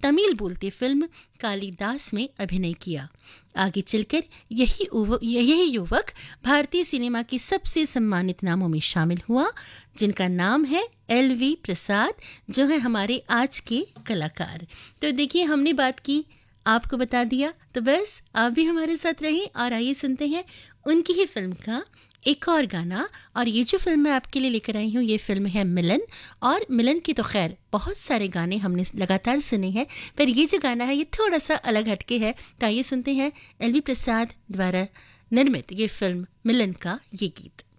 तमिल बोलती फिल्म कालिदास में अभिनय किया। आगे चलकर यही युवक भारतीय सिनेमा के सबसे सम्मानित नामों में शामिल हुआ, जिनका नाम है LV प्रसाद, जो है हमारे आज के कलाकार। तो देखिए, हमने बात की, आपको बता दिया, तो बस आप भी हमारे साथ रहें और आइए सुनते हैं उनकी ही फिल्म का एक और गाना। और ये जो फिल्म मैं आपके लिए लेकर आई हूँ, ये फिल्म है मिलन। और मिलन की तो खैर बहुत सारे गाने हमने लगातार सुने हैं, पर ये जो गाना है ये थोड़ा सा अलग हटके है। तो आइए सुनते हैं LV प्रसाद द्वारा निर्मित ये फिल्म मिलन का ये गीत।